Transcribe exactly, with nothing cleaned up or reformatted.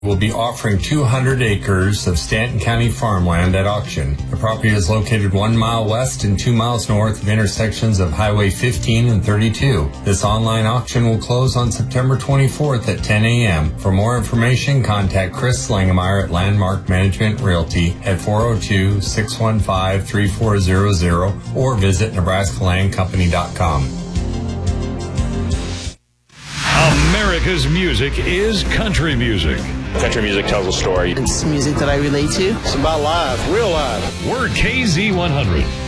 will be offering two hundred acres of Stanton County farmland at auction. The property is located one mile west and two miles north of intersections of Highway fifteen and thirty-two. This online auction will close on September twenty-fourth at ten a.m. For more information, contact Chris Slangemeyer at Landmark Management Realty at four oh two, six one five, three four zero zero or visit Nebraska Land Company dot com. America's music is country music. Country music tells a story. It's music that I relate to. It's about life, real life. We're K Z one hundred.